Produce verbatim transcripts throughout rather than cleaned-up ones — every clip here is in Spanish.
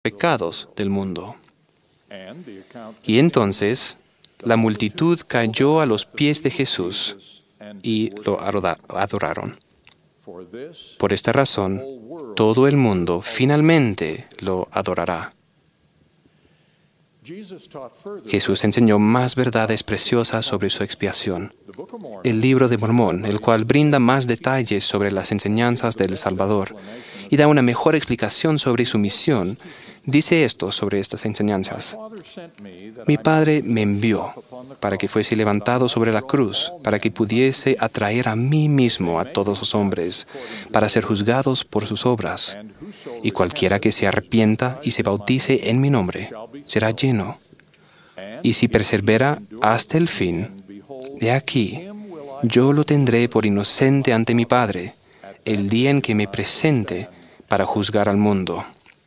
pecados del mundo. Y entonces la multitud cayó a los pies de Jesús y lo adoraron. Por esta razón, todo el mundo finalmente lo adorará. Jesús enseñó más verdades preciosas sobre su expiación. El Libro de Mormón, el cual brinda más detalles sobre las enseñanzas del Salvador y da una mejor explicación sobre su misión, dice esto sobre estas enseñanzas. Mi Padre me envió para que fuese levantado sobre la cruz, para que pudiese atraer a mí mismo a todos los hombres, para ser juzgados por sus obras. Y cualquiera que se arrepienta y se bautice en mi nombre, será lleno. Y si persevera hasta el fin, de aquí, yo lo tendré por inocente ante mi Padre, el día en que me presente para juzgar al mundo.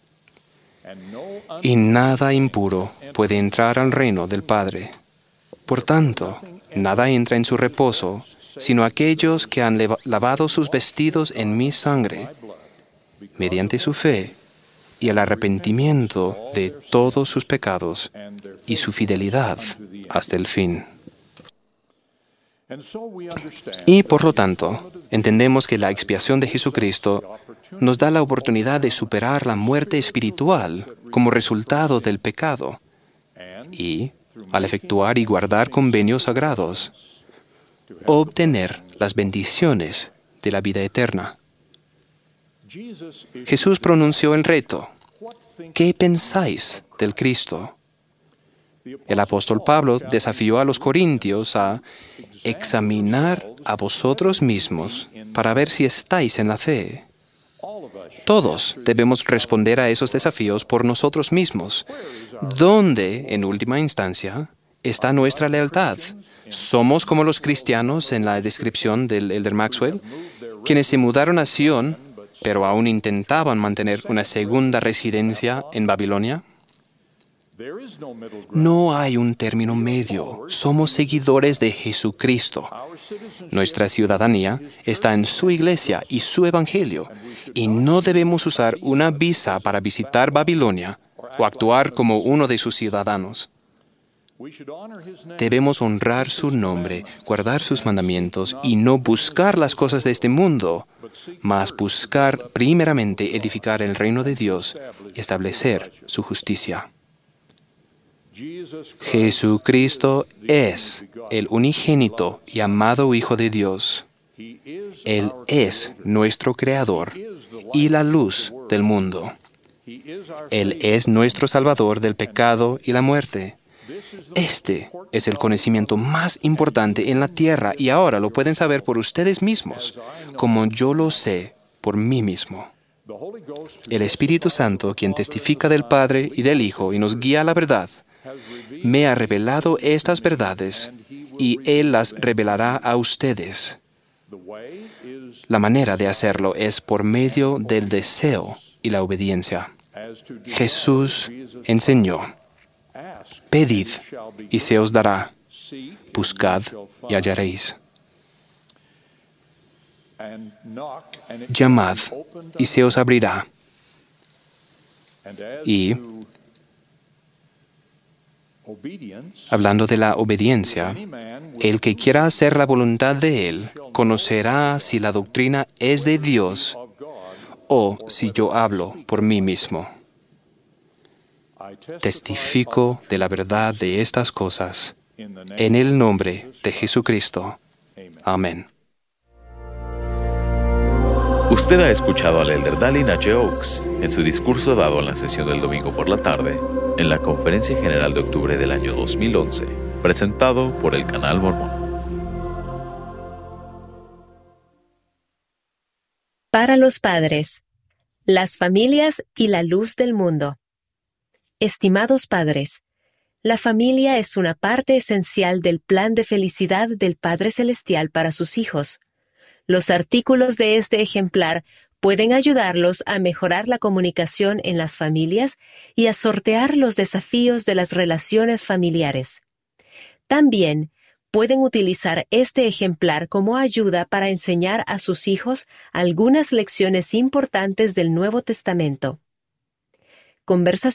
Y nada impuro puede entrar al reino del Padre. Por tanto, nada entra en su reposo, sino aquellos que han lavado sus vestidos en mi sangre, mediante su fe y el arrepentimiento de todos sus pecados y su fidelidad hasta el fin. Y por lo tanto, entendemos que la expiación de Jesucristo nos da la oportunidad de superar la muerte espiritual como resultado del pecado y, al efectuar y guardar convenios sagrados, obtener las bendiciones de la vida eterna. Jesús pronunció el reto: ¿qué pensáis del Cristo? El apóstol Pablo desafió a los corintios a examinar a vosotros mismos para ver si estáis en la fe. Todos debemos responder a esos desafíos por nosotros mismos. ¿Dónde, en última instancia, está nuestra lealtad? ¿Somos como los cristianos en la descripción del Elder Maxwell, quienes se mudaron a Sion, pero aún intentaban mantener una segunda residencia en Babilonia? No hay un término medio. Somos seguidores de Jesucristo. Nuestra ciudadanía está en su iglesia y su evangelio, y no debemos usar una visa para visitar Babilonia o actuar como uno de sus ciudadanos. Debemos honrar su nombre, guardar sus mandamientos y no buscar las cosas de este mundo, mas buscar primeramente edificar el reino de Dios y establecer su justicia. Jesucristo es el unigénito y amado Hijo de Dios. Él es nuestro Creador y la luz del mundo. Él es nuestro Salvador del pecado y la muerte. Este es el conocimiento más importante en la tierra y ahora lo pueden saber por ustedes mismos, como yo lo sé por mí mismo. El Espíritu Santo, quien testifica del Padre y del Hijo y nos guía a la verdad, me ha revelado estas verdades y Él las revelará a ustedes. La manera de hacerlo es por medio del deseo y la obediencia. Jesús enseñó: pedid y se os dará, buscad y hallaréis. Llamad y se os abrirá. Y, hablando de la obediencia, el que quiera hacer la voluntad de Él conocerá si la doctrina es de Dios o si yo hablo por mí mismo. Testifico de la verdad de estas cosas, en el nombre de Jesucristo. Amén. Usted ha escuchado al Elder Dallin H. Oaks en su discurso dado en la sesión del domingo por la tarde, en la Conferencia General de octubre del año dos mil once, presentado por el Canal Mormón. Para los padres, las familias y la luz del mundo. Estimados padres, la familia es una parte esencial del plan de felicidad del Padre Celestial para sus hijos. Los artículos de este ejemplar pueden ayudarlos a mejorar la comunicación en las familias y a sortear los desafíos de las relaciones familiares. También pueden utilizar este ejemplar como ayuda para enseñar a sus hijos algunas lecciones importantes del Nuevo Testamento. conversaciones